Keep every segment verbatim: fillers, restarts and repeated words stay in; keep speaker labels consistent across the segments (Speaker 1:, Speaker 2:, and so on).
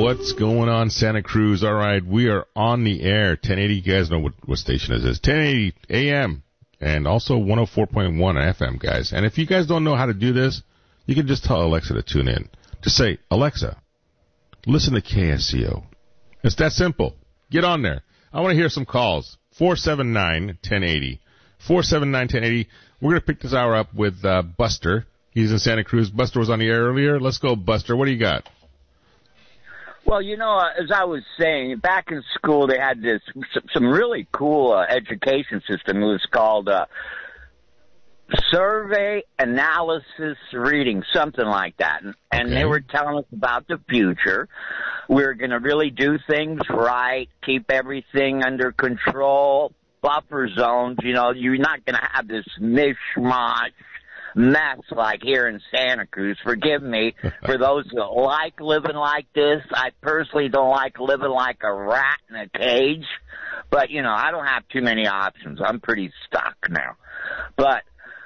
Speaker 1: What's going on, Santa Cruz? All right, we are on the air. ten eighty, you guys know what, what station is this. ten eighty A M and also one oh four point one F M, guys. And if you guys don't know how to do this, you can just tell Alexa to tune in. Just say, Alexa, listen to K S C O. It's that simple. Get on there. I want to hear some calls. four seven nine, one oh eight oh. four seven nine, one oh eight oh. We're going to pick this hour up with uh, Buster. He's in Santa Cruz. Buster was on the air earlier. Let's go, Buster. What do you got?
Speaker 2: Well, you know, uh, as I was saying, back in school they had this some really cool uh, education system. It was called uh, Survey Analysis Reading, something like that. And, and
Speaker 1: Okay.
Speaker 2: they were telling us about the future. We were going to really do things right, keep everything under control, buffer zones. You know, you're not going to have this mishmash mess like here in Santa Cruz. Forgive me for those that like living like this. I personally don't like living like a rat in a cage, but you know, I don't have too many options. I'm pretty stuck now. But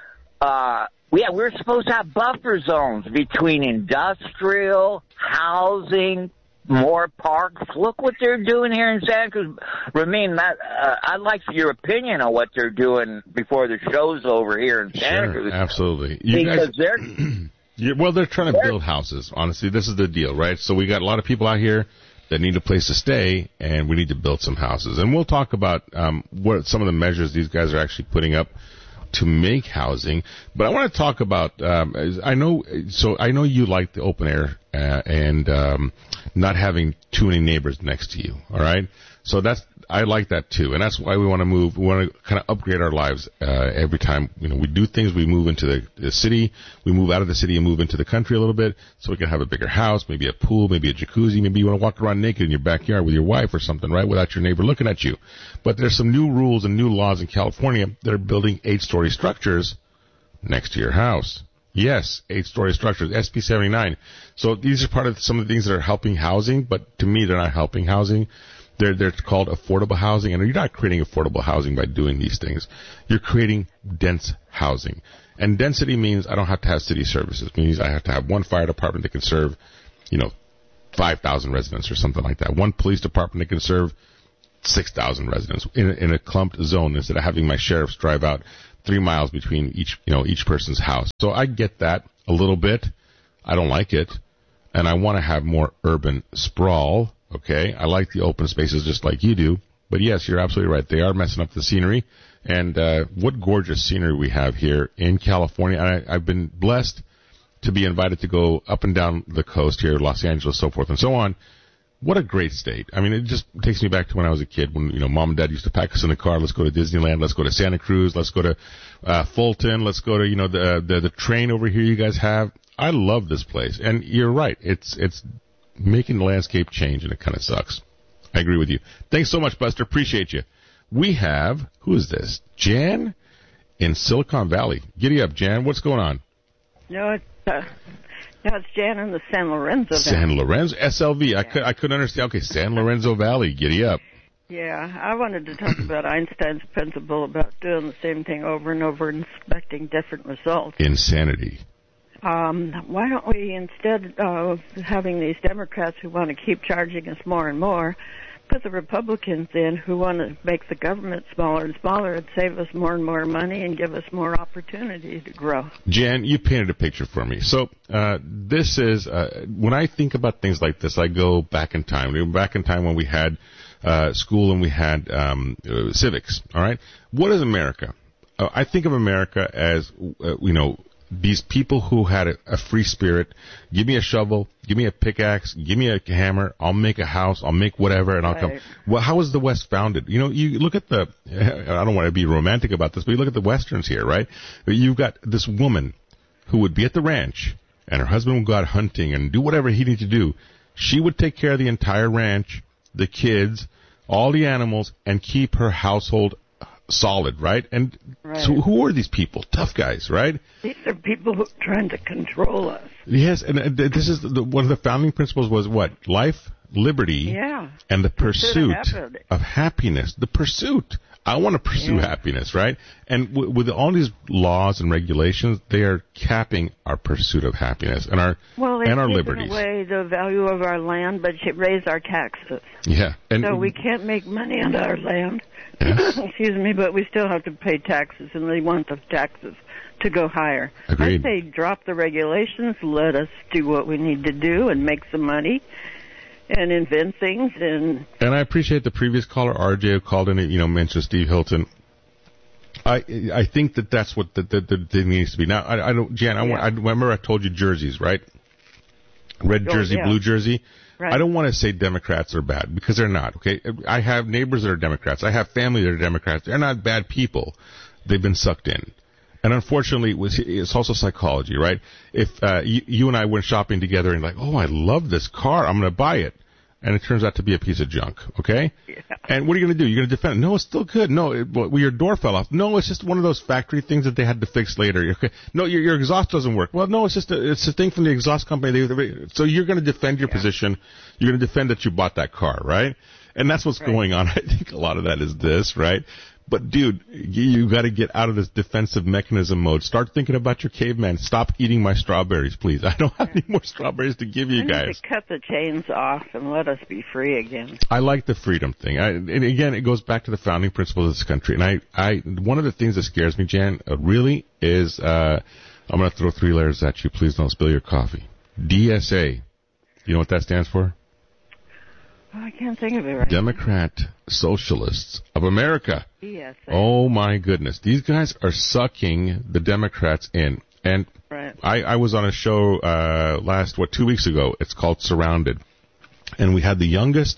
Speaker 2: uh yeah, we're supposed to have buffer zones between industrial, housing, more parks. Look what they're doing here in Santa Cruz. Ramin, that, uh, I'd like your opinion on what they're doing before the show's over here in Santa
Speaker 1: Sure,
Speaker 2: Cruz.
Speaker 1: absolutely. You
Speaker 2: because
Speaker 1: guys,
Speaker 2: they're...
Speaker 1: yeah, well, they're trying to
Speaker 2: they're,
Speaker 1: build houses. Honestly, this is the deal, right? So we got a lot of people out here that need a place to stay, and we need to build some houses. And we'll talk about um, what some of the measures these guys are actually putting up to make housing. But I want to talk about, um, I know, so I know you like the open air uh, and um, not having too many neighbors next to you, all right? So that's, I like that too, and that's why we want to move, we want to kind of upgrade our lives uh, every time, you know, we do things, we move into the, the city, we move out of the city and move into the country a little bit, so we can have a bigger house, maybe a pool, maybe a jacuzzi, maybe you want to walk around naked in your backyard with your wife or something, right, without your neighbor looking at you. But there's some new rules and new laws in California that are building eight-story structures next to your house. Yes, eight-story structures, S B seventy-nine. So these are part of some of the things that are helping housing, but to me they're not helping housing. They're, they're called affordable housing, and you're not creating affordable housing by doing these things. You're creating dense housing. And density means I don't have to have city services. It means I have to have one fire department that can serve, you know, five thousand residents or something like that. One police department that can serve six thousand residents in, in a clumped zone instead of having my sheriffs drive out three miles between each, you know, each person's house. So I get that a little bit. I don't like it. And I want to have more urban sprawl. Okay, I like the open spaces just like you do. But yes, you're absolutely right. They are messing up the scenery. And uh, what gorgeous scenery we have here in California. And I, I've been blessed to be invited to go up and down the coast here, Los Angeles, so forth and so on. What a great state. I mean, it just takes me back to when I was a kid, when, you know, mom and dad used to pack us in the car. Let's go to Disneyland. Let's go to Santa Cruz. Let's go to uh, Fulton. Let's go to, you know, the, the the train over here you guys have. I love this place. And you're right. It's it's making the landscape change, and it kind of sucks. I agree with you. Thanks so much, Buster. Appreciate you. We have, who is this? Jan in Silicon Valley. Giddy up, Jan. What's going on?
Speaker 3: No, it's, uh, no, it's Jan in the San Lorenzo Valley.
Speaker 1: San Lorenzo? S L V. Yeah. I, could, I couldn't understand. Okay, San Lorenzo Valley. Giddy up.
Speaker 3: Yeah, I wanted to talk about Einstein's principle about doing the same thing over and over and expecting different results.
Speaker 1: Insanity.
Speaker 3: Um, why don't we, instead of having these Democrats who want to keep charging us more and more, put the Republicans in who want to make the government smaller and smaller and save us more and more money and give us more opportunity to grow.
Speaker 1: Jan, you painted a picture for me. So uh, this is, uh, when I think about things like this, I go back in time. Back in time when we had uh, school and we had um, uh, civics, all right? What is America? Uh, I think of America as, uh, you know, these people who had a, a free spirit. Give me a shovel, give me a pickaxe, give me a hammer, I'll make a house, I'll make whatever, and I'll
Speaker 3: right.
Speaker 1: come. Well, how was the West founded? You know, you look at the, I don't want to be romantic about this, but you look at the Westerns here, right? You've got this woman who would be at the ranch, and her husband would go out hunting and do whatever he needed to do. She would take care of the entire ranch, the kids, all the animals, and keep her household solid, right? And
Speaker 3: right.
Speaker 1: so who are these people? Tough guys, right?
Speaker 3: These are people who are trying to control us.
Speaker 1: Yes, and uh, this is the, one of the founding principles was what? Life, liberty
Speaker 3: Yeah.
Speaker 1: and the
Speaker 3: Pursuit
Speaker 1: pursuit
Speaker 3: of
Speaker 1: of happiness. The pursuit. I want to pursue
Speaker 3: Yeah.
Speaker 1: happiness, right? And w- with all these laws and regulations, they are capping our pursuit of happiness and our
Speaker 3: Well, they've
Speaker 1: and our
Speaker 3: taken
Speaker 1: liberties.
Speaker 3: away the value of our land, but should raise our taxes.
Speaker 1: Yeah, and
Speaker 3: So we can't make money on our land.
Speaker 1: Yes.
Speaker 3: Excuse me, but we still have to pay taxes, and they want the taxes to go higher.
Speaker 1: Agreed.
Speaker 3: I say drop the regulations, let us do what we need to do and make some money and invent things. And
Speaker 1: And I appreciate the previous caller, R J, who called in, you know, mentioned Steve Hilton. I I think that that's what the, the, the thing needs to be. Now, I, I don't, Jan, I,
Speaker 3: Yeah.
Speaker 1: want, I remember I told you jerseys, right? Red
Speaker 3: Oh,
Speaker 1: jersey,
Speaker 3: yeah.
Speaker 1: blue jersey.
Speaker 3: Right.
Speaker 1: I don't want to say Democrats are bad, because they're not, okay? I have neighbors that are Democrats. I have family that are Democrats. They're not bad people. They've been sucked in. And unfortunately, it was, it's also psychology, right? If uh, you, you and I went shopping together and like, oh, I love this car, I'm going to buy it. And it turns out to be a piece of junk, okay?
Speaker 3: Yeah.
Speaker 1: And what are you going to do? You're going to defend it. No, it's still good. No, it, well, your door fell off. No, it's just one of those factory things that they had to fix later. Okay. No, your, your exhaust doesn't work. Well, no, it's just a, it's a thing from the exhaust company. They, so you're going to defend your
Speaker 3: Yeah.
Speaker 1: position. You're going to defend that you bought that car, right? And that's what's
Speaker 3: Right.
Speaker 1: going on. I think a lot of that is this, right? But dude, you, you got to get out of this defensive mechanism mode. Start thinking about your caveman. Stop eating my strawberries, please. I don't have any more strawberries to give you
Speaker 3: we
Speaker 1: guys.
Speaker 3: need to cut the chains off and let us be free again.
Speaker 1: I like the freedom thing. I, and again, it goes back to the founding principles of this country. And I, I, one of the things that scares me, Jan, uh, really is, uh, I'm going to throw three letters at you. Please don't spill your coffee. D S A. You know what that stands for?
Speaker 3: Oh, I can't think of it right
Speaker 1: Democrat Socialists of America.
Speaker 3: now. Yes.
Speaker 1: Oh my goodness. These guys are sucking the Democrats in. And
Speaker 3: Right.
Speaker 1: I, I was on a show, uh, last, what, two weeks ago. It's called Surrounded. And we had the youngest,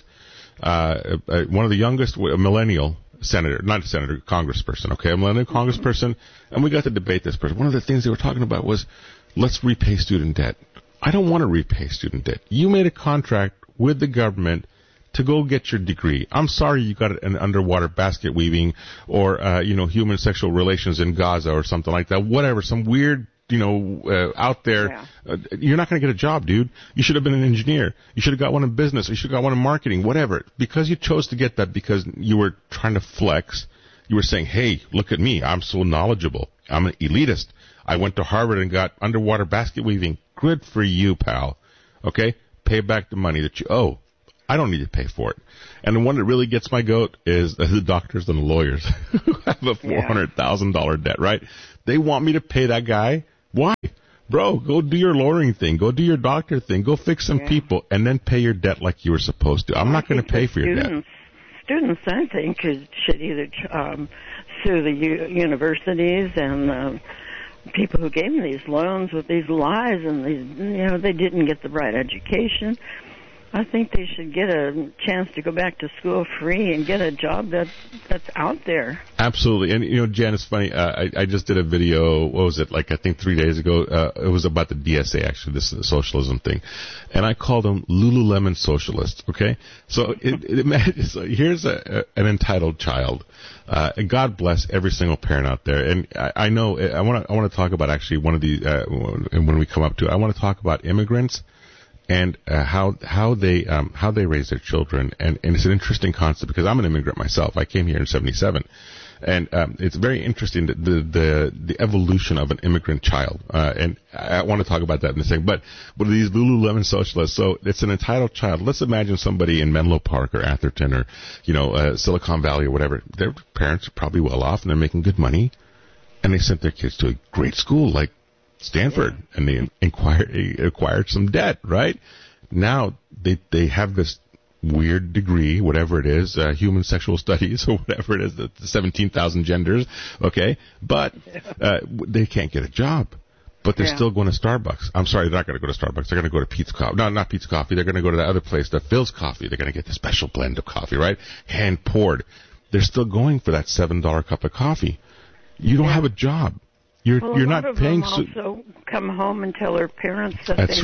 Speaker 1: uh, uh, one of the youngest, a millennial senator, not a senator, congressperson, okay, a millennial congressperson, and we got to debate this person. One of the things they were talking about was, let's repay student debt. I don't want to repay student debt. You made a contract with the government to go get your degree. I'm sorry you got an underwater basket weaving or, uh, you know, human sexual relations in Gaza or something like that. Whatever, some weird, you know, uh, out there.
Speaker 3: Yeah.
Speaker 1: Uh, you're not going to get a job, dude. You should have been an engineer. You should have got one in business. You should have got one in marketing, whatever. Because you chose to get that because you were trying to flex. You were saying, hey, look at me. I'm so knowledgeable. I'm an elitist. I went to Harvard and got underwater basket weaving. Good for you, pal. Okay? Pay back the money that you owe. I don't need to pay for it. And the one that really gets my goat is the doctors and the lawyers who have a four hundred thousand dollars debt, right? They want me to pay that guy. Why? Bro, go do your lawyering thing. Go do your doctor thing. Go fix some
Speaker 3: Yeah.
Speaker 1: people and then pay your debt like you were supposed to. I'm
Speaker 3: Well,
Speaker 1: not
Speaker 3: I
Speaker 1: going to
Speaker 3: think
Speaker 1: pay
Speaker 3: the
Speaker 1: for your debt.
Speaker 3: students, Students, I think, should, should either um, sue the u- universities and um, people who gave them these loans with these lies, and these, you know, they didn't get the right education. I think they should get a chance to go back to school free and get a job that that's out there.
Speaker 1: Absolutely. And, you know, Jan, it's funny. Uh, I, I just did a video, what was it, like I think three days ago. Uh, it was about the D S A, actually, this uh, socialism thing. And I called them Lululemon socialists, okay? So, it, it, so here's a, a, an entitled child. Uh, and God bless every single parent out there. And I, I know, I want to I want to talk about actually one of the, uh, when we come up to it, I want to talk about immigrants. And uh, how how they um, how they raise their children, and, and it's an interesting concept because I'm an immigrant myself. I came here in seventy-seven, and um, it's very interesting that the the the evolution of an immigrant child. Uh, and I want to talk about that in a second. But but these Lululemon socialists, so it's an entitled child. Let's imagine somebody in Menlo Park or Atherton or you know uh, Silicon Valley or whatever. Their parents are probably well off and they're making good money, and they sent their kids to a great school like Stanford, yeah. and they inquire, acquired some debt, right? Now they they have this weird degree, whatever it is, uh, human sexual studies or whatever it is, the seventeen thousand genders, okay? But uh, they can't get a job. But they're yeah. still going to Starbucks. I'm sorry, they're not going to go to Starbucks. They're going to go to Pizza Coffee. No, not Pizza Coffee. They're going to go to that other place, that Phil's Coffee. They're going to get the special blend of coffee, right? Hand poured. They're still going for that seven dollar cup of coffee. You don't yeah. have a job. You're
Speaker 3: well,
Speaker 1: you're
Speaker 3: a lot
Speaker 1: not
Speaker 3: of
Speaker 1: paying.
Speaker 3: Them also come home and tell their parents that
Speaker 1: That's
Speaker 3: they
Speaker 1: right.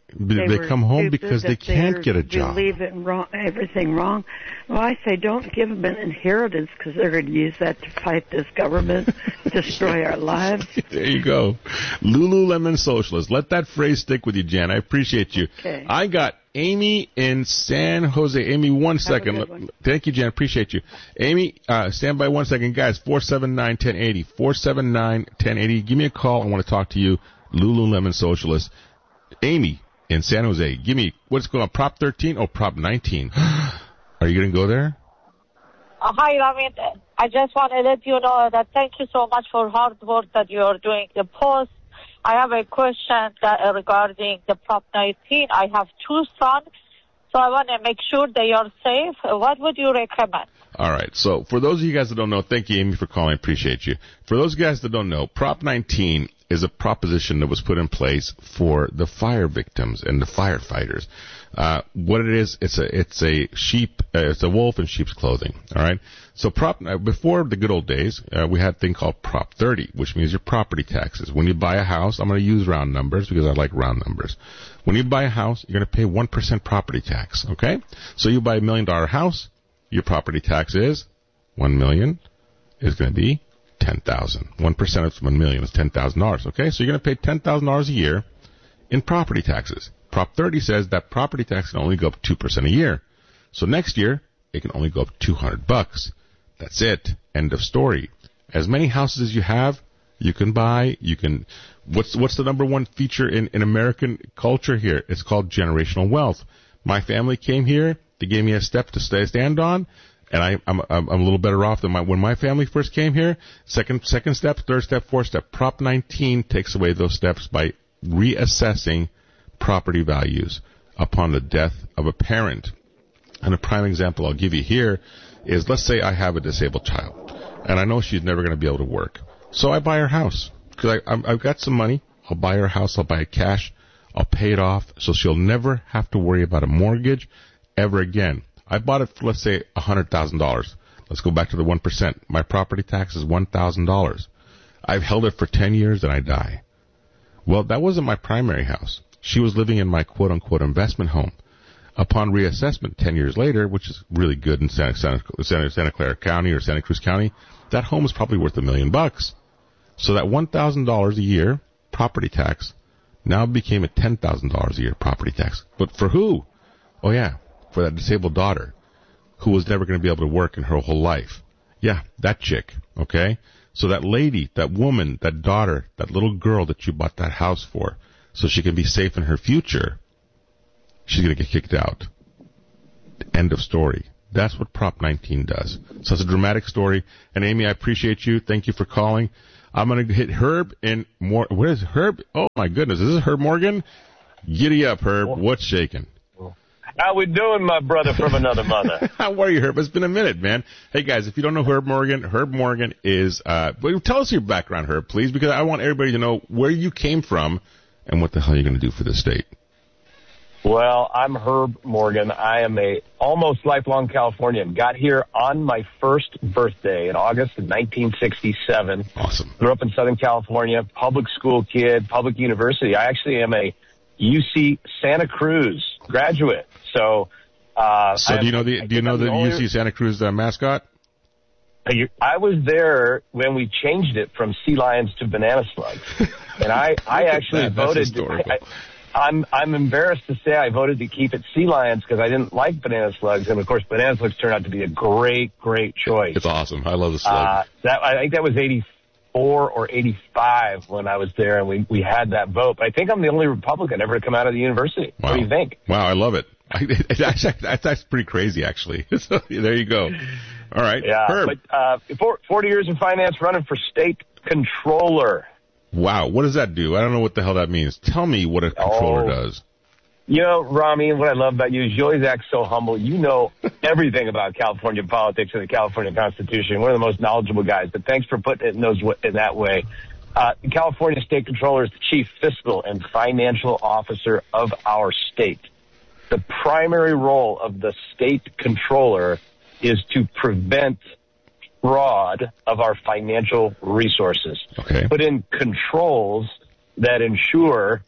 Speaker 1: They, they come home because they can't get a job.
Speaker 3: Believe it wrong, everything wrong. Well, I say don't give them an inheritance because they're going to use that to fight this government, destroy our lives.
Speaker 1: There you go. Lululemon Socialist. Let that phrase stick with you, Jan. I appreciate you.
Speaker 3: Okay.
Speaker 1: I got Amy in San Jose. Amy, one second.
Speaker 3: One.
Speaker 1: Thank you, Jan. Appreciate you. Amy, uh, stand by one second. Guys, four seven nine, one zero eight zero. four seven nine, one zero eight zero. Give me a call. I want to talk to you. Lululemon Socialist. Amy in San Jose. Give me, what's going on, Prop thirteen or Prop nineteen? Are you going to go there?
Speaker 4: Uh, hi, Ramin. I just want to let you know that thank you so much for hard work that you are doing. The post, I have a question that, uh, regarding the Prop nineteen. I have two sons, so I want to make sure they are safe. What would you recommend?
Speaker 1: All right. So for those of you guys that don't know, thank you, Amy, for calling. I appreciate you. For those guys that don't know, Prop nineteen is a proposition that was put in place for the fire victims and the firefighters. Uh, what it is, it's a it's a sheep, uh, it's a wolf in sheep's clothing. All right. So prop uh, before the good old days, uh, we had a thing called Prop thirty, which means your property taxes. When you buy a house, I'm going to use round numbers because I like round numbers. When you buy a house, you're going to pay one percent property tax. Okay. So you buy a million dollar house, your property tax is one million is going to be ten thousand. One percent of one million is ten thousand dollars. Okay. So you're going to pay ten thousand dollars a year in property taxes. Prop thirty says that property tax can only go up two percent a year. So next year, it can only go up two hundred bucks. That's it. End of story. As many houses as you have, you can buy, you can, what's, what's the number one feature in, in American culture here? It's called generational wealth. My family came here, they gave me a step to stay, stand on, and I, I'm, I'm, I'm a little better off than my, when my family first came here. Second, second step, third step, fourth step. Prop nineteen takes away those steps by reassessing property values upon the death of a parent. And a prime example I'll give you here is, let's say I have a disabled child, and I know she's never going to be able to work. So I buy her house, because I've got some money. I'll buy her house, I'll buy it cash, I'll pay it off, so she'll never have to worry about a mortgage ever again. I bought it for, let's say, one hundred thousand dollars. Let's go back to the one percent. My property tax is one thousand dollars. I've held it for ten years and I die. Well, that wasn't my primary house. She was living in my quote-unquote investment home. Upon reassessment ten years later, which is really good in Santa, Santa, Santa, Santa Clara County or Santa Cruz County, that home is probably worth a million bucks. So that one thousand dollars a year property tax now became a ten thousand dollars a year property tax. But for who? Oh, yeah, for that disabled daughter who was never going to be able to work in her whole life. Yeah, that chick, okay? So that lady, that woman, that daughter, that little girl that you bought that house for, so she can be safe in her future, she's going to get kicked out. End of story. That's what Prop nineteen does. So it's a dramatic story. And Amy, I appreciate you. Thank you for calling. I'm going to hit Herb in more. Where is Herb? Oh, my goodness. Is this Herb Morgan? Giddy up, Herb. What's shaking?
Speaker 5: How we doing, my brother from another mother?
Speaker 1: How are you, Herb? It's been a minute, man. Hey, guys, if you don't know Herb Morgan, Herb Morgan is, uh, well, tell us your background, Herb, please, because I want everybody to know where you came from and what the hell you're going to do for the state.
Speaker 5: Well, I'm Herb Morgan. I am a almost lifelong Californian. Got here on my first birthday in August of nineteen sixty-seven.
Speaker 1: Awesome.
Speaker 5: Grew up in Southern California, public school kid, public university. I actually am a U C Santa Cruz graduate. So, uh,
Speaker 1: so do you know the do you know the U C Santa Cruz uh, mascot?
Speaker 5: I was there when we changed it from sea lions to banana slugs, and I I actually
Speaker 1: that.
Speaker 5: voted. I, I'm I'm embarrassed to say I voted to keep it sea lions because I didn't like banana slugs, and of course banana slugs turned out to be a great great choice.
Speaker 1: It's awesome. I love the slug.
Speaker 5: Uh, that I think that was eighty-four or eighty-five when I was there, and we we had that vote. But I think I'm the only Republican ever to come out of the university.
Speaker 1: Wow.
Speaker 5: What do you think?
Speaker 1: Wow, I love it. I, that's, that's, that's pretty crazy, actually. So, there you go. All right.
Speaker 5: Yeah.
Speaker 1: Herb.
Speaker 5: But, uh, forty years in finance, running for state controller.
Speaker 1: Wow. What does that do? I don't know what the hell that means. Tell me what a controller
Speaker 5: oh.
Speaker 1: does.
Speaker 5: You know, Rami, what I love about you is you always act so humble. You know everything about California politics and the California Constitution. One of the most knowledgeable guys. But thanks for putting it in, those, in that way. Uh, the California State Controller is the chief fiscal and financial officer of our state. The primary role of the state controller is to prevent fraud of our financial resources.
Speaker 1: Okay.
Speaker 5: Put in controls that ensure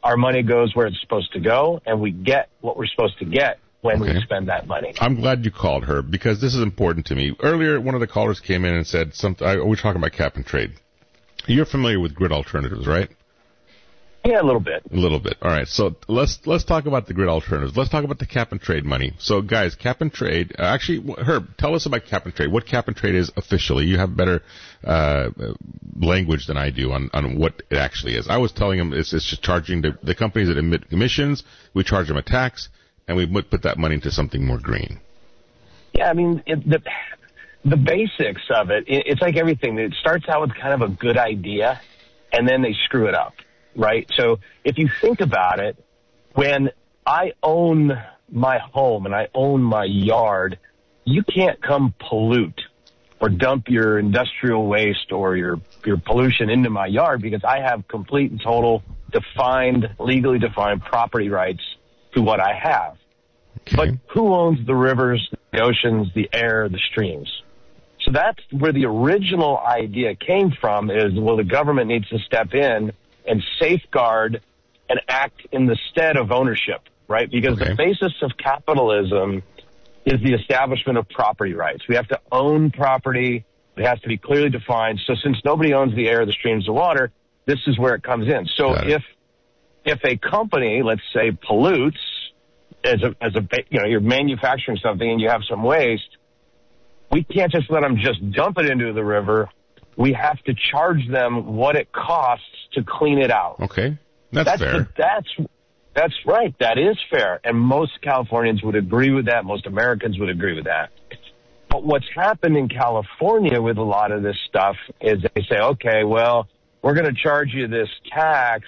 Speaker 5: our money goes where it's supposed to go, and we get what we're supposed to get when
Speaker 1: Okay.
Speaker 5: we spend that money.
Speaker 1: I'm glad you called her because this is important to me. Earlier, one of the callers came in and said something. I, we're talking about cap and trade. You're familiar with grid alternatives, right?
Speaker 5: Yeah, a little bit.
Speaker 1: A little bit. All right. So let's let's talk about the grid alternatives. Let's talk about the cap and trade money. So, guys, cap and trade. Uh, actually, Herb, tell us about cap and trade. What cap and trade is officially? You have better uh, language than I do on, on what it actually is. I was telling them it's, it's just charging the, the companies that emit emissions. We charge them a tax, and we put that money into something more green.
Speaker 5: Yeah, I mean, it, the the basics of it, it, it's like everything. It starts out with kind of a good idea, and then they screw it up. Right? So if you think about it, when I own my home and I own my yard, you can't come pollute or dump your industrial waste or your, your pollution into my yard because I have complete and total defined, legally defined property rights to what I have.
Speaker 1: Okay.
Speaker 5: But who owns the rivers, the oceans, the air, the streams? So that's where the original idea came from is, well, the government needs to step in and safeguard and act in the stead of ownership, right? Because
Speaker 1: Okay.
Speaker 5: the basis of capitalism is the establishment of property rights. We have to own property. It has to be clearly defined. So since nobody owns the air, the streams, the water, this is where it comes in. So
Speaker 1: Got it.
Speaker 5: if if a company, let's say, pollutes as a as a you know you're manufacturing something and you have some waste, we can't just let them just dump it into the river. We have to charge them what it costs to clean it out.
Speaker 1: Okay. That's,
Speaker 5: That's
Speaker 1: fair.
Speaker 5: the, that's that's right. That is fair, and most Californians would agree with that. Most Americans would agree with that. But what's happened in California with a lot of this stuff is they say, okay, well, we're going to charge you this tax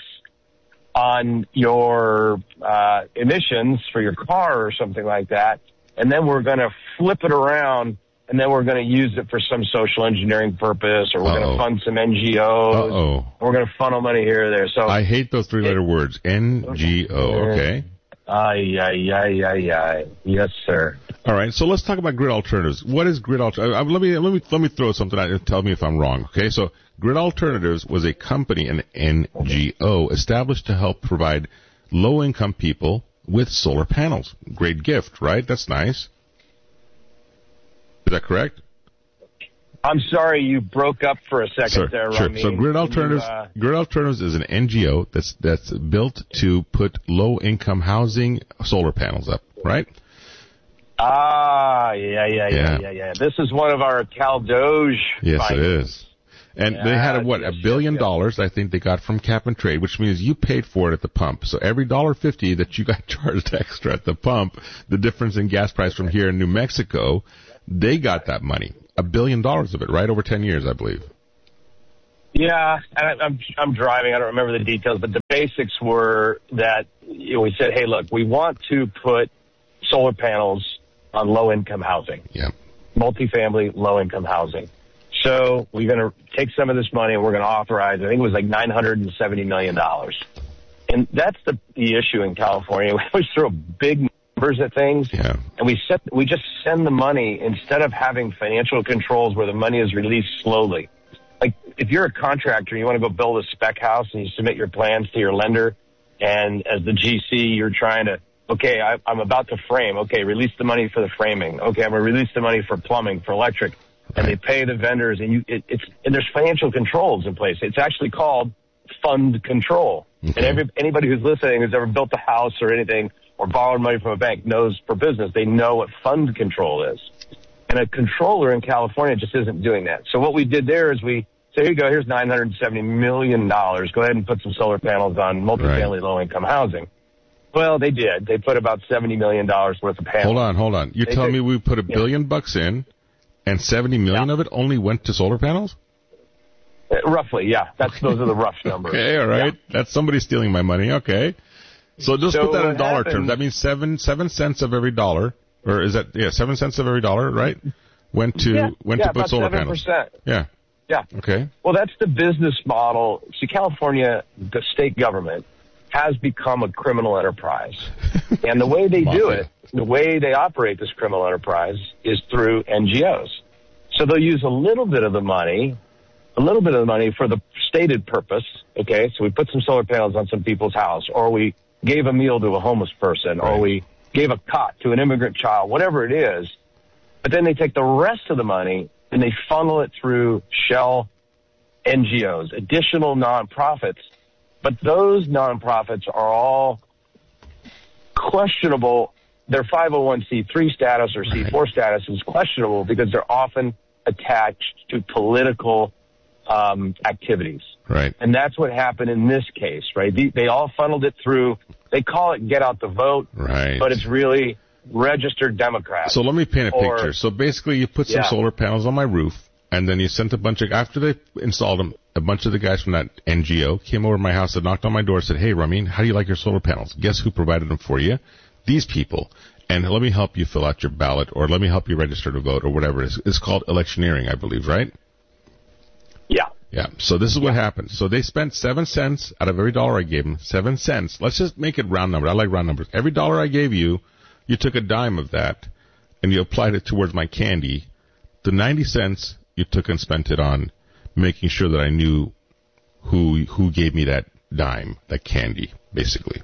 Speaker 5: on your uh, emissions for your car or something like that, and then we're going to flip it around. And then we're going to use it for some social engineering purpose, or we're
Speaker 1: Uh-oh.
Speaker 5: going to fund some N G Os.
Speaker 1: Uh-oh.
Speaker 5: We're going to funnel money here or there. So,
Speaker 1: I hate those three-letter words. N G O. Okay.
Speaker 5: ay, ay, ay, ay, ay. Yes, sir.
Speaker 1: All right. So let's talk about grid alternatives. What is grid alternatives? Let me let me let me throw something out and tell me if I'm wrong. Okay. So Grid Alternatives was a company, an N G O, established to help provide low-income people with solar panels. Great gift, right? That's nice. Is that correct?
Speaker 5: I'm sorry you broke up for a second
Speaker 1: Sure,
Speaker 5: there,
Speaker 1: sure.
Speaker 5: Ramin.
Speaker 1: So Grid Alternatives,
Speaker 5: You, uh,
Speaker 1: Grid Alternatives is an N G O that's that's built to put low-income housing solar panels up, right?
Speaker 5: ah, yeah, yeah, yeah,
Speaker 1: Yeah.
Speaker 5: yeah, yeah. This is one of our Cal Doge
Speaker 1: Yes, it
Speaker 5: findings.
Speaker 1: is. And they had, a, what,
Speaker 5: Yes,
Speaker 1: a billion
Speaker 5: yes, yes.
Speaker 1: dollars, I think they got from cap and trade, which means you paid for it at the pump. So every dollar fifty that you got charged extra at the pump, the difference in gas price from here in New Mexico, they got that money. A billion dollars of it, right? Over ten years, I believe.
Speaker 5: Yeah, and I, I'm I'm driving. I don't remember the details, but the basics were that you know, we said, hey, look, we want to put solar panels on low-income housing,
Speaker 1: Yeah.
Speaker 5: multifamily low-income housing. So we're going to take some of this money and we're going to authorize, I think it was like nine hundred seventy million dollars. And that's the, the issue in California. We always throw big numbers at things.
Speaker 1: Yeah.
Speaker 5: And we set, we just send the money instead of having financial controls where the money is released slowly. Like if you're a contractor, you want to go build a spec house and you submit your plans to your lender. And as the G C, you're trying to, okay, I, I'm about to frame. Okay, release the money for the framing. Okay, I'm going to release the money for plumbing, for electric. And they pay the vendors, and you it, it's and there's financial controls in place. It's actually called fund control.
Speaker 1: Okay.
Speaker 5: And every anybody who's listening who's ever built a house or anything or borrowed money from a bank knows for business they know what fund control is. And a controller in California just isn't doing that. So what we did there is we say, here you go, here's nine hundred seventy million dollars. Go ahead and put some solar panels on multifamily
Speaker 1: Right.
Speaker 5: low-income housing. Well, they did. They put about seventy million dollars worth of panels.
Speaker 1: Hold on, hold on. You're
Speaker 5: They
Speaker 1: telling
Speaker 5: did.
Speaker 1: me we put a
Speaker 5: Yeah.
Speaker 1: billion bucks in, and seventy million
Speaker 5: Yeah.
Speaker 1: of it only went to solar panels?
Speaker 5: Uh, Roughly, yeah. That's Those are the rough numbers.
Speaker 1: Okay, all right. That's somebody stealing my money. Okay. So just
Speaker 5: So
Speaker 1: put that in
Speaker 5: what
Speaker 1: dollar
Speaker 5: happened-
Speaker 1: terms. That means seven seven cents of every dollar, or is that yeah seven cents of every dollar, right? Went to
Speaker 5: Yeah,
Speaker 1: went
Speaker 5: yeah,
Speaker 1: to put
Speaker 5: about
Speaker 1: solar
Speaker 5: seven
Speaker 1: panels.
Speaker 5: percent.
Speaker 1: Yeah.
Speaker 5: Yeah.
Speaker 1: Okay.
Speaker 5: Well, that's the business model. See, California, the state government, has become a criminal enterprise. And the way they do
Speaker 1: Mafia.
Speaker 5: it, the way they operate this criminal enterprise is through N G Os. So they'll use a little bit of the money a little bit of the money for the stated purpose, okay? So we put some solar panels on some people's house, or we gave a meal to a homeless person,
Speaker 1: right.
Speaker 5: or we gave a cot to an immigrant child, whatever it is. But then they take the rest of the money and they funnel it through shell N G Os, additional nonprofits. But those nonprofits are all questionable. Their five oh one c three status or C four status is questionable because they're often attached to political um, activities.
Speaker 1: Right.
Speaker 5: And that's what happened in this case, right? They, they all funneled it through. They call it get out the vote.
Speaker 1: Right.
Speaker 5: But it's really registered Democrats.
Speaker 1: So let me paint a
Speaker 5: or,
Speaker 1: picture. So basically you put some
Speaker 5: yeah.
Speaker 1: solar panels on my roof, and then you sent a bunch of, after they installed them, a bunch of the guys from that N G O came over to my house and knocked on my door and said, hey, Ramin, how do you like your solar panels? Guess who provided them for you? These people. And let me help you fill out your ballot, or let me help you register to vote, or whatever it is. It's called electioneering, I believe, right?
Speaker 5: Yeah.
Speaker 1: Yeah. So this is what happened. So they spent seven cents out of every dollar I gave them. Seven cents. Let's just make it round number. I like round numbers. Every dollar I gave you, you took a dime of that, and you applied it towards my candy. The ninety cents you took and spent it on making sure that I knew who who gave me that dime, that candy, basically.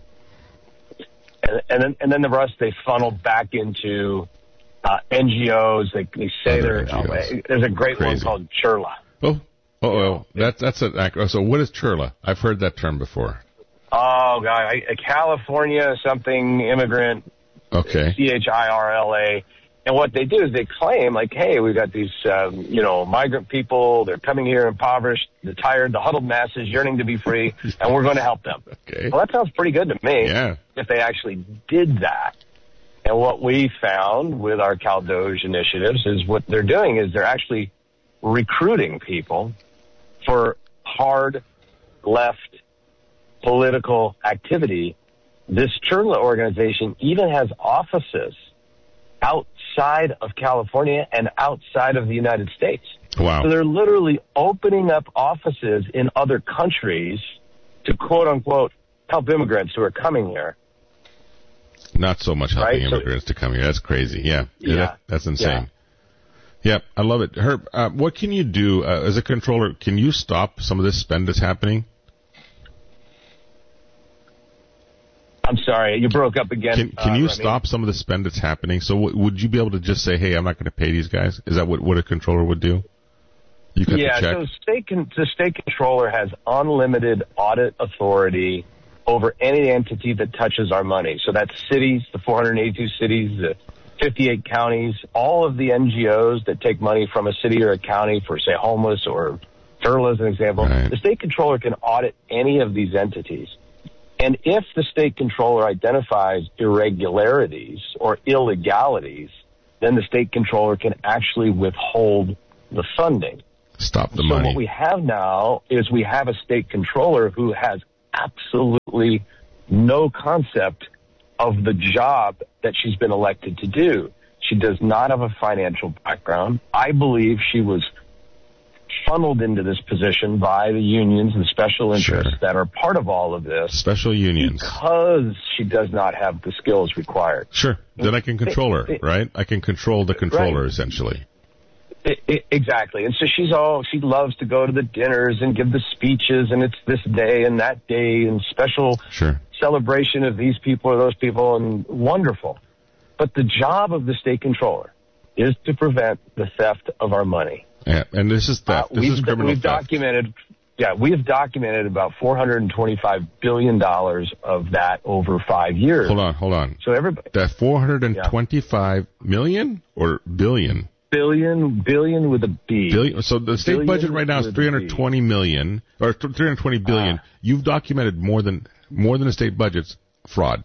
Speaker 5: And, and then and then the rest they funnel back into uh, N G Os. They, they say
Speaker 1: Other
Speaker 5: they're. Oh,
Speaker 1: N G Os.
Speaker 5: there's a great
Speaker 1: Crazy.
Speaker 5: one called Chirla.
Speaker 1: Oh, oh, oh. That, that's an ac- So what is Chirla? I've heard that term before.
Speaker 5: Oh, God. I, a California something immigrant.
Speaker 1: Okay.
Speaker 5: C H I R L A. And what they do is they claim, like, hey, we've got these, um, you know, migrant people. They're coming here impoverished, the tired, the huddled masses yearning to be free, and we're going to help them.
Speaker 1: Okay.
Speaker 5: Well, that sounds pretty good to me.
Speaker 1: Yeah.
Speaker 5: If they actually did that. And what we found with our CalDOGE initiatives is what they're doing is they're actually recruiting people for hard left political activity. This Chirla organization even has offices outside of California and outside of the United States.
Speaker 1: Wow.
Speaker 5: So they're literally opening up offices in other countries to quote unquote help immigrants who are coming here.
Speaker 1: Not so much helping
Speaker 5: Right, so-
Speaker 1: immigrants to come here. That's crazy. Yeah.
Speaker 5: Yeah.
Speaker 1: That, that's insane. Yep, I love it. Herb, uh, what can you do uh, as a controller? Can you stop some of this spend that's happening?
Speaker 5: I'm sorry, you broke up again.
Speaker 1: Can, can
Speaker 5: uh,
Speaker 1: you
Speaker 5: Remy.
Speaker 1: stop some of the spend that's happening? So w- would you be able to just say, hey, I'm not going to pay these guys? Is that what, what a controller would do? You cut
Speaker 5: Yeah,
Speaker 1: the check?
Speaker 5: so state con- the state controller has unlimited audit authority over any entity that touches our money. So that's cities, the four hundred eighty-two cities, the fifty-eight counties, all of the N G Os that take money from a city or a county for, say, homeless or Chirla as an example.
Speaker 1: Right.
Speaker 5: The state controller can audit any of these entities. And if the state controller identifies irregularities or illegalities, then the state controller can actually withhold the funding.
Speaker 1: Stop the
Speaker 5: so
Speaker 1: money.
Speaker 5: what we have now is we have a state controller who has absolutely no concept of the job that she's been elected to do. She does not have a financial background. I believe she was funneled into this position by the unions and special interests
Speaker 1: Sure.
Speaker 5: that are part of all of this
Speaker 1: Special unions.
Speaker 5: because she does not have the skills required.
Speaker 1: Sure. Then I can control her, right? I can control the controller,
Speaker 5: Right.
Speaker 1: essentially.
Speaker 5: I, I, exactly. And so she's all, she loves to go to the dinners and give the speeches, and it's this day and that day and special
Speaker 1: Sure.
Speaker 5: celebration of these people or those people, and wonderful. But the job of the state controller is to prevent the theft of our money.
Speaker 1: Yeah, and this is theft.
Speaker 5: Uh,
Speaker 1: this
Speaker 5: we've,
Speaker 1: is criminal
Speaker 5: we've
Speaker 1: theft.
Speaker 5: documented, yeah, we've documented about four hundred twenty-five billion dollars of that over five years.
Speaker 1: Hold on, hold on.
Speaker 5: So everybody,
Speaker 1: That four hundred twenty-five million or billion?
Speaker 5: billion, billion with a B.
Speaker 1: Billion. So the state
Speaker 5: Billion
Speaker 1: budget right now is
Speaker 5: with a
Speaker 1: three hundred twenty million or three hundred twenty billion.
Speaker 5: Ah.
Speaker 1: You've documented more than more than the state budget's fraud.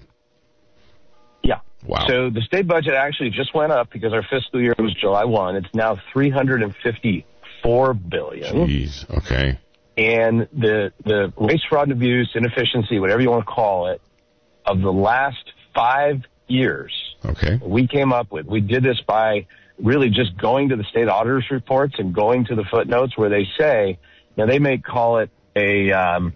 Speaker 5: Yeah.
Speaker 1: Wow.
Speaker 5: So the state budget actually just went up because our fiscal year was July first. It's now three hundred fifty-four billion dollars.
Speaker 1: Jeez. Okay.
Speaker 5: And the, the waste, fraud, and abuse, inefficiency, whatever you want to call it, of the last five years,
Speaker 1: Okay.
Speaker 5: we came up with, we did this by really just going to the state auditors reports and going to the footnotes where they say, now they may call it a um,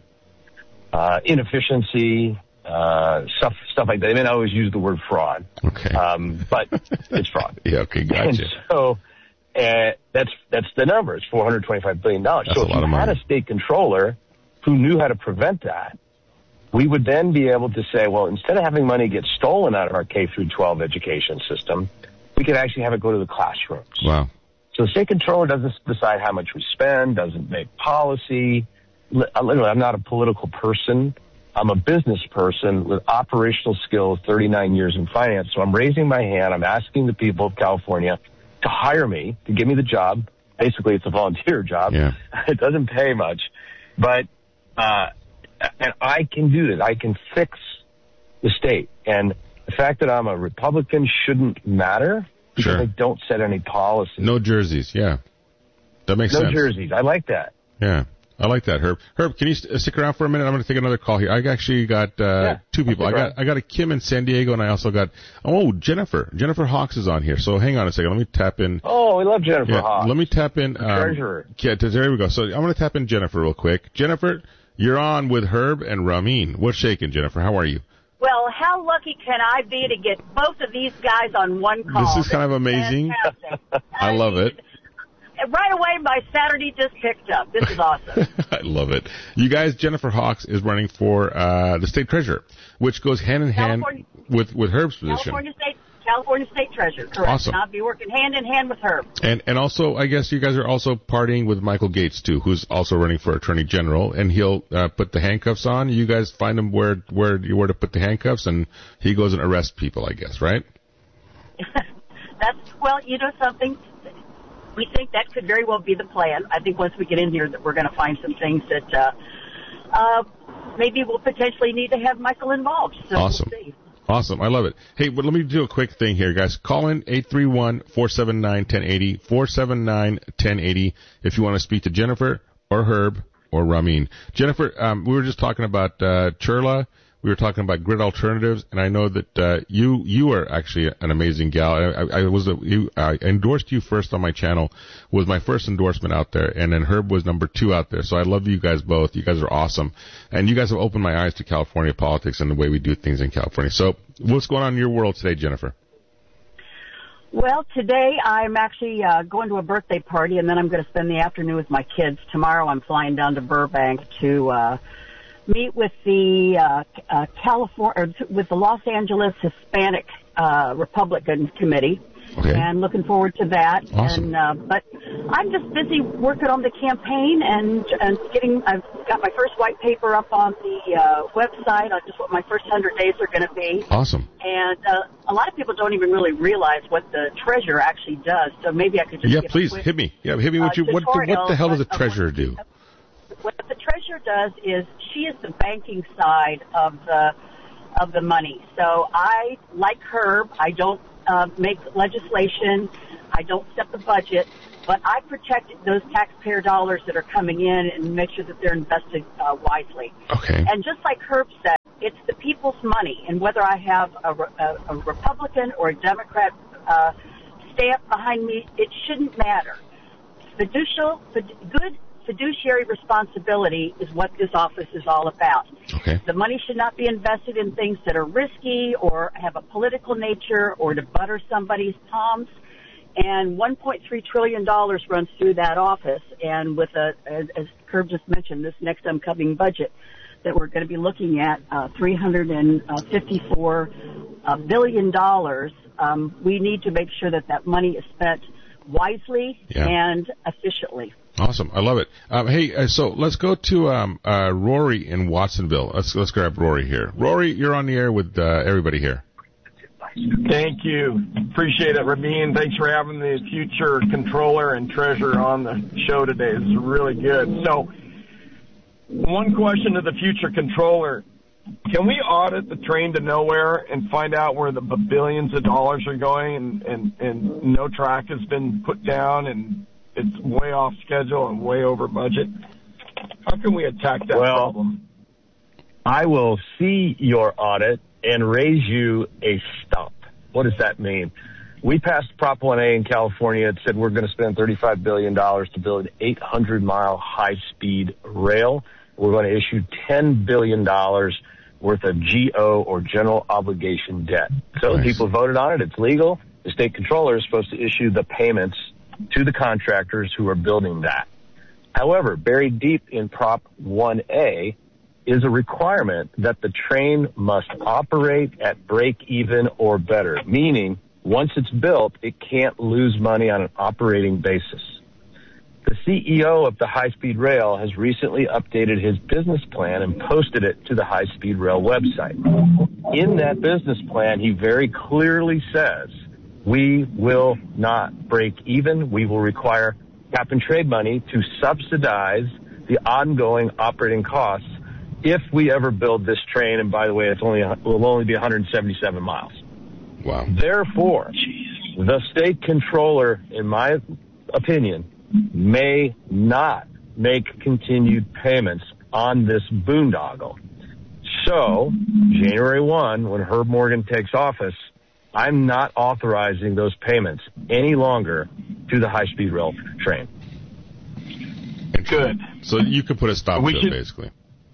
Speaker 5: uh, inefficiency, uh, stuff stuff like that. They may not always use the word fraud,
Speaker 1: Okay.
Speaker 5: um, but it's fraud.
Speaker 1: Yeah. Okay.
Speaker 5: And
Speaker 1: Gotcha.
Speaker 5: so, And that's that's the number. It's four hundred twenty-five billion dollars.
Speaker 1: That's
Speaker 5: so
Speaker 1: a
Speaker 5: if
Speaker 1: lot
Speaker 5: you
Speaker 1: of
Speaker 5: had
Speaker 1: money.
Speaker 5: a state controller who knew how to prevent that, we would then be able to say, well, instead of having money get stolen out of our K through twelve education system, we could actually have it go to the classrooms.
Speaker 1: Wow.
Speaker 5: So the state controller doesn't decide how much we spend, doesn't make policy. Literally, I'm not a political person. I'm a business person with operational skills, thirty-nine years in finance. So I'm raising my hand. I'm asking the people of California to hire me, to give me the job. Basically, it's a volunteer job.
Speaker 1: Yeah.
Speaker 5: It doesn't pay much. But, uh, and I can do this. I can fix the state. And the fact that I'm a Republican shouldn't matter because
Speaker 1: Sure.
Speaker 5: I don't set any policy.
Speaker 1: No jerseys. Yeah. That makes
Speaker 5: No
Speaker 1: sense.
Speaker 5: jerseys. I like that.
Speaker 1: Yeah. I like that, Herb. Herb, can you st- stick around for a minute? I'm going to take another call here. I actually got uh,
Speaker 5: Yeah,
Speaker 1: two people. I
Speaker 5: stick
Speaker 1: got
Speaker 5: around.
Speaker 1: I got a Kim in San Diego, and I also got oh Jennifer. Jennifer Hawks is on here. So hang on a second. Let me tap in.
Speaker 5: Oh, we love Jennifer
Speaker 1: Yeah,
Speaker 5: Hawks.
Speaker 1: let me tap in.
Speaker 5: The
Speaker 1: Um,
Speaker 5: treasurer.
Speaker 1: Yeah, there we go. So I'm going to tap in Jennifer real quick. Jennifer, you're on with Herb and Ramin. What's shaking, Jennifer? How are you?
Speaker 6: Well, how lucky can I be to get both of these guys on one call?
Speaker 1: This is kind of amazing.
Speaker 6: Fantastic.
Speaker 1: I love it.
Speaker 6: Right away, my Saturday just picked up. This is awesome.
Speaker 1: I love it. You guys, Jennifer Hawks is running for uh, the state treasurer, which goes hand in hand
Speaker 6: California-
Speaker 1: with, with Herb's position.
Speaker 6: California State California State Treasurer, correct.
Speaker 1: Awesome.
Speaker 6: And I'll be working hand in hand with her.
Speaker 1: And and also, I guess you guys are also partying with Michael Gates too, who's also running for Attorney General, and he'll uh, put the handcuffs on. You guys find him where where you where to put the handcuffs, and he goes and arrests people. I guess, right?
Speaker 6: That's, well, you know something? We think that could very well be the plan. I think once we get in here that we're going to find some things that uh, uh, maybe we'll potentially need to have Michael involved. So
Speaker 1: Awesome.
Speaker 6: We'll see.
Speaker 1: Awesome. I love it. Hey, but let me do a quick thing here, guys. Call in eight three one, four seven nine, one zero eight zero, four seven nine, one zero eight zero if you want to speak to Jennifer or Herb or Ramin. Jennifer, um, we were just talking about uh, Churla. We were talking about grid alternatives, and I know that uh, you you are actually an amazing gal. I, I, I was a, you, I endorsed you first on my channel. Was my first endorsement out there, and then Herb was number two out there. So I love you guys both. You guys are awesome, and you guys have opened my eyes to California politics and the way we do things in California. So what's going on in your world today, Jennifer?
Speaker 6: Well, today I'm actually uh, going to a birthday party, and then I'm going to spend the afternoon with my kids. Tomorrow I'm flying down to Burbank to uh, meet with the uh, uh, California, or with the Los Angeles Hispanic uh, Republican Committee.
Speaker 1: Okay.
Speaker 6: And looking forward to that.
Speaker 1: Awesome.
Speaker 6: And uh, but I'm just busy working on the campaign and and getting. I've got my first white paper up on the uh, website on just what my first hundred days are going to be.
Speaker 1: Awesome.
Speaker 6: And uh, a lot of people don't even really realize what the treasurer actually does. So maybe I could just
Speaker 1: Yeah,
Speaker 6: give
Speaker 1: please
Speaker 6: a quick,
Speaker 1: hit me. Yeah, hit me with
Speaker 6: uh,
Speaker 1: you. What the, what
Speaker 6: tutorial
Speaker 1: the hell does a
Speaker 6: of- of
Speaker 1: treasurer
Speaker 6: what-
Speaker 1: do?
Speaker 6: What the treasurer does is she is the banking side of the of the money. So I, like Herb, I don't uh, make legislation. I don't set the budget, but I protect those taxpayer dollars that are coming in and make sure that they're invested uh, wisely.
Speaker 1: Okay.
Speaker 6: And just like Herb said, it's the people's money, and whether I have a, a, a Republican or a Democrat uh, stamp behind me, it shouldn't matter. Fiducial, good fiduciary responsibility is what this office is all about.
Speaker 1: Okay.
Speaker 6: The money should not be invested in things that are risky or have a political nature or to butter somebody's palms. And one point three trillion dollars runs through that office. And with a, as, as Herb just mentioned, this next upcoming budget that we're going to be looking at, uh, three hundred fifty-four billion dollars, um, we need to make sure that that money is spent wisely
Speaker 1: Yeah.
Speaker 6: and efficiently.
Speaker 1: Awesome. I love it. Um, hey, uh, so let's go to um, uh, Rory in Watsonville. Let's let's grab Rory here. Rory, you're on the air with uh, everybody here.
Speaker 7: Thank you. Appreciate it, Rabin. Thanks for having the future controller and treasurer on the show today. This is really good. So, one question to the future controller. Can we audit the train to nowhere and find out where the billions of dollars are going and, and, and no track has been put down and it's way off schedule and way over budget? How can we attack that
Speaker 5: Well,
Speaker 7: problem?
Speaker 5: I will see your audit and raise you a stump. What does that mean? We passed Prop one A in California. It said we're going to spend thirty-five billion dollars to build an eight hundred mile high-speed rail. We're going to issue ten billion dollars worth of G O, or general obligation debt. So
Speaker 1: Nice.
Speaker 5: people voted on it. It's legal. The state controller is supposed to issue the payments to the contractors who are building that. However, buried deep in Prop one A is a requirement that the train must operate at break even or better, meaning once it's built, it can't lose money on an operating basis. The C E O of the High Speed Rail has recently updated his business plan and posted it to the High Speed Rail website. In that business plan, he very clearly says, we will not break even. We will require cap and trade money to subsidize the ongoing operating costs if we ever build this train. And by the way, it's only will only be one hundred seventy-seven miles.
Speaker 1: Wow.
Speaker 5: Therefore, Jeez. the state controller, in my opinion, may not make continued payments on this boondoggle. So, January first, when Herb Morgan takes office, I'm not authorizing those payments any longer to the high-speed rail train.
Speaker 7: Good.
Speaker 1: So you could put a stop
Speaker 7: We
Speaker 1: to
Speaker 7: should-
Speaker 1: it, basically.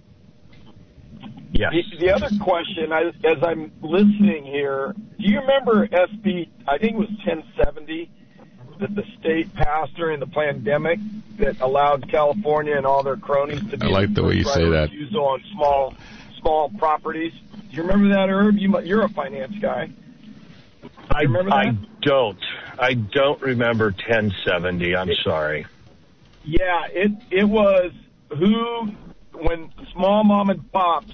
Speaker 5: Yes.
Speaker 7: The, the other question, I, as I'm listening here, do you remember S B, I think it was ten seventy, that the state passed during the pandemic that allowed California and all their cronies to be
Speaker 1: I like the way you
Speaker 7: first
Speaker 1: say
Speaker 7: right of
Speaker 1: that.
Speaker 7: refusal on small, small properties? Do you remember that, Herb? You, mu- you're a finance guy.
Speaker 5: I,
Speaker 7: remember
Speaker 5: I
Speaker 7: that?
Speaker 5: don't. I don't remember ten seventy. I'm sorry.
Speaker 7: Yeah, it it was who, when small mom and pops,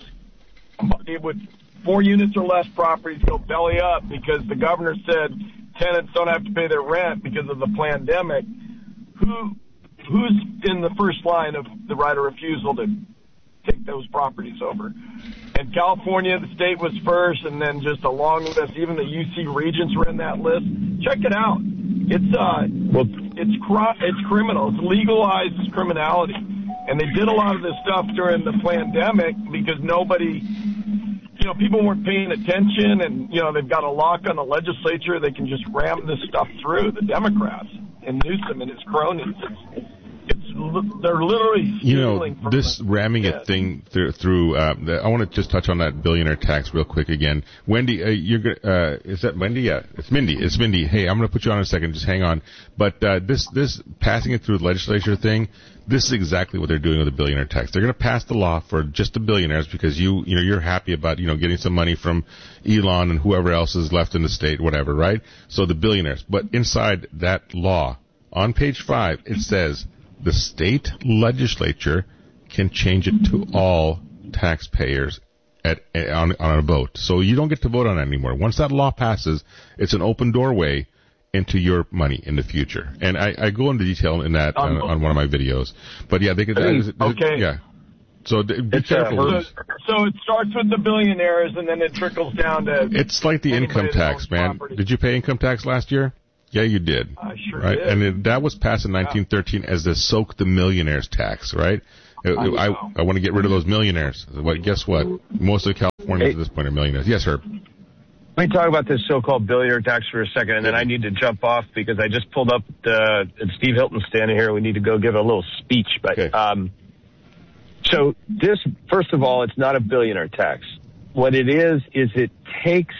Speaker 7: it would, four units or less properties go belly up because the governor said tenants don't have to pay their rent because of the pandemic. Who who's in the first line of the right of refusal to take those properties over? And California, the state was first, and then just a long list. Even the U C Regents were in that list. Check it out. It's uh,
Speaker 5: Well,
Speaker 7: it's cr- it's criminal. It's legalized criminality, and they did a lot of this stuff during the pandemic because nobody, you know, people weren't paying attention, and you know they've got a lock on the legislature. They can just ram this stuff through. The Democrats and Newsom and his cronies. It's, it's they're literally
Speaker 1: You know,
Speaker 7: stealing from
Speaker 1: this
Speaker 7: the-
Speaker 1: ramming
Speaker 7: yeah.
Speaker 1: it thing through, through uh, the, I want to just touch on that billionaire tax real quick again. Wendy, uh, you're go- uh, is that Wendy? Yeah, it's Mindy. It's Mindy. Hey, I'm going to put you on in a second. Just hang on. But uh, this, this passing it through the legislature thing, this is exactly what they're doing with the billionaire tax. They're going to pass the law for just the billionaires because you, you know, you're happy about, you know, getting some money from Elon and whoever else is left in the state, whatever, right? So the billionaires. But inside that law, on page five, it says the state legislature can change it to all taxpayers at, on, on a vote. So you don't get to vote on it anymore. Once that law passes, it's an open doorway into your money in the future. And I, I go into detail in that on, on one of my videos. But yeah, they could.
Speaker 7: Okay.
Speaker 1: Yeah. So be
Speaker 5: It's, uh,
Speaker 1: careful.
Speaker 7: So, so it starts with the billionaires, and then it trickles down to.
Speaker 1: It's like the
Speaker 7: anybody
Speaker 1: income
Speaker 7: that
Speaker 1: tax,
Speaker 7: owns
Speaker 1: man.
Speaker 7: property.
Speaker 1: Did you pay income tax last year? Yeah, you did.
Speaker 7: I sure
Speaker 1: right?
Speaker 7: did.
Speaker 1: And it, that was passed in nineteen thirteen as the soak the millionaires tax, right? I, I,
Speaker 7: know.
Speaker 1: I want to get rid of those millionaires. What? Guess what? Most of the Californians
Speaker 5: Hey.
Speaker 1: at this point are millionaires. Yes, sir.
Speaker 5: Let me talk about this so-called billionaire tax for a second, and then I need to jump off because I just pulled up the, and Steve Hilton's standing here. We need to go give a little speech. But
Speaker 1: Okay.
Speaker 5: um, so this, first of all, it's not a billionaire tax. What it is is it takes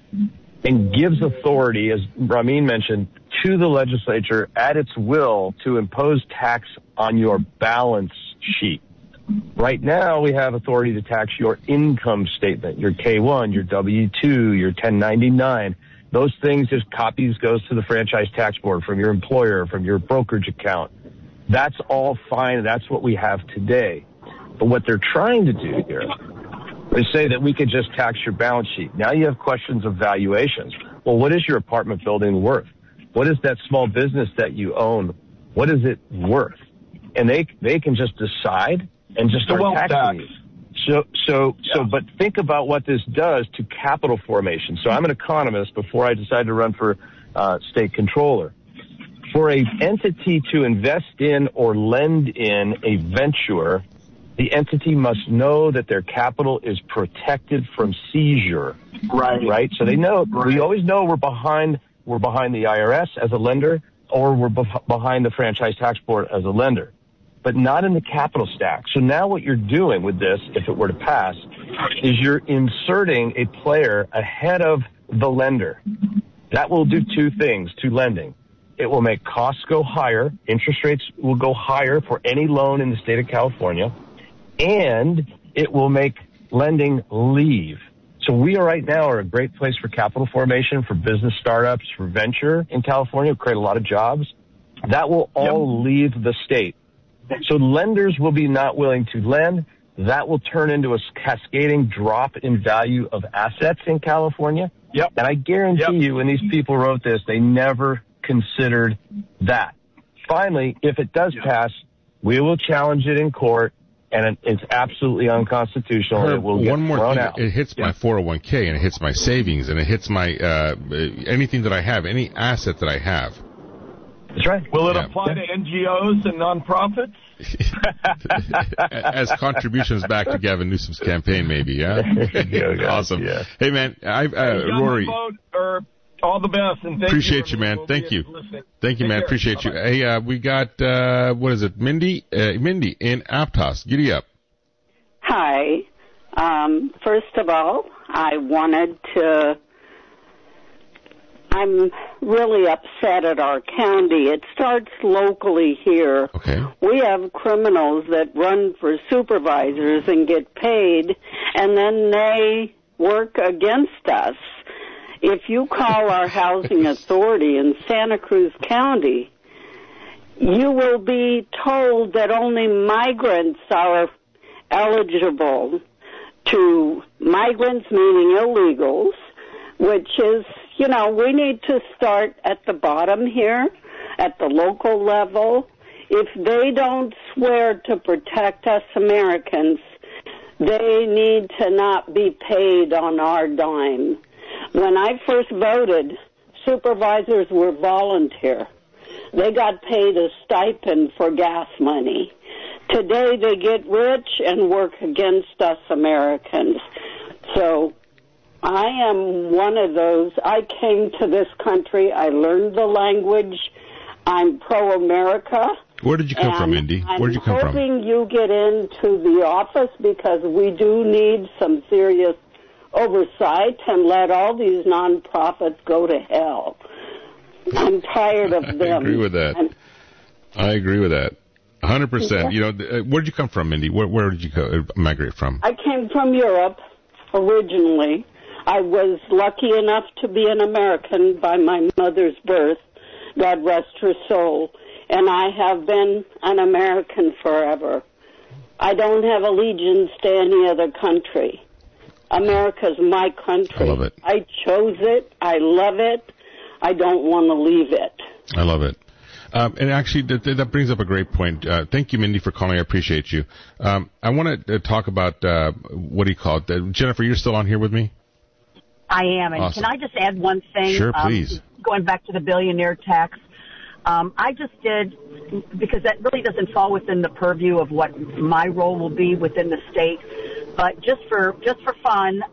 Speaker 5: and gives authority, as Ramin mentioned, to the legislature at its will to impose tax on your balance sheet. Right now, we have authority to tax your income statement, your K one, your W two, your ten ninety-nine. Those things, just copies goes to the franchise tax board from your employer, from your brokerage account. That's all fine. That's what we have today. But what they're trying to do here is say that we could just tax your balance sheet. Now you have questions of valuations. Well, what is your apartment building worth? What is that small business that you own? What is it worth? And they they can just decide and just
Speaker 7: The
Speaker 5: start
Speaker 7: wealth
Speaker 5: taxing
Speaker 7: tax.
Speaker 5: you. So, so, so, but think about what this does to capital formation. So I'm an economist before I decided to run for uh, state controller. For a entity to invest in or lend in a venture, the entity must know that their capital is protected from seizure.
Speaker 7: Right.
Speaker 5: Right? So they know,
Speaker 7: Right.
Speaker 5: we always know we're behind, we're behind the I R S as a lender, or we're beh- behind the franchise tax board as a lender, but not in the capital stack. So now what you're doing with this, if it were to pass, is you're inserting a player ahead of the lender. That will do two things to lending. It will make costs go higher. Interest rates will go higher for any loan in the state of California. And it will make lending leave. So we are right now are a great place for capital formation, for business startups, for venture in California, create a lot of jobs. That will all yep. leave the state. So lenders will be not willing to lend. That will turn into a cascading drop in value of assets in California.
Speaker 7: Yep.
Speaker 5: And I guarantee yep. you when these people wrote this, they never considered that. Finally, if it does yep. pass, we will challenge it in court. And it's absolutely unconstitutional.
Speaker 1: Herb,
Speaker 5: it will get
Speaker 1: one more
Speaker 5: thrown
Speaker 1: thing.
Speaker 5: out.
Speaker 1: It hits yeah. my four oh one k, and it hits my savings, and it hits my uh, anything that I have, any asset that I have.
Speaker 5: That's right.
Speaker 7: Will it
Speaker 1: yeah.
Speaker 7: apply to N G Os and nonprofits?
Speaker 1: As contributions back to Gavin Newsom's campaign, maybe, yeah?
Speaker 5: yeah
Speaker 1: awesome.
Speaker 5: Yeah.
Speaker 1: Hey, man, I, uh,
Speaker 7: hey,
Speaker 1: Rory.
Speaker 7: Vote, Herb. All the best, and thank
Speaker 1: appreciate
Speaker 7: you,
Speaker 1: you, man.
Speaker 7: We'll
Speaker 1: thank you,
Speaker 7: listening.
Speaker 1: thank you,
Speaker 7: Take
Speaker 1: man.
Speaker 7: care.
Speaker 1: Appreciate
Speaker 7: Bye-bye.
Speaker 1: you. Hey, uh, we got uh, what is it, Mindy? Uh, Mindy in Aptos. Giddy up.
Speaker 8: Hi. Um, first of all, I wanted to. I'm really upset at our county. It starts locally here.
Speaker 1: Okay.
Speaker 8: We have criminals that run for supervisors and get paid, and then they work against us. If you call our housing authority in Santa Cruz County, you will be told that only migrants are eligible to, migrants meaning illegals, which is, you know, we need to start at the bottom here, at the local level. If they don't swear to protect us Americans, they need to not be paid on our dime. When I first voted, supervisors were volunteer. They got paid a stipend for gas money. Today they get rich and work against us Americans. So I am one of those. I came to this country. I learned the language. I'm pro-America.
Speaker 1: Where did you come from, Indy? Where did you come
Speaker 8: I'm
Speaker 1: from?
Speaker 8: hoping you get into the office because we do need some serious oversight and let all these nonprofits go to hell. I'm tired of them.
Speaker 1: I agree with that.
Speaker 8: I'm,
Speaker 1: I agree with that. one hundred percent. You know, where did you come from, Mindy? Where, where did you go, migrate from?
Speaker 8: I came from Europe originally. I was lucky enough to be an American by my mother's birth. God rest her soul. And I have been an American forever. I don't have allegiance to any other country. America's my country.
Speaker 1: I love it.
Speaker 8: I chose it. I love it. I don't want to leave it.
Speaker 1: I love it. Um, and actually, that, that brings up a great point. Uh, thank you, Mindy, for calling. I appreciate you. Um, I want to uh, talk about, uh, what do you call it? Uh, Jennifer, you're still on here with me?
Speaker 6: I am. And
Speaker 1: Awesome.
Speaker 6: Can I just add one thing?
Speaker 1: Sure, please.
Speaker 6: Um, going back to the billionaire tax. Um, I just did, because that really doesn't fall within the purview of what my role will be within the state. But just for just for fun,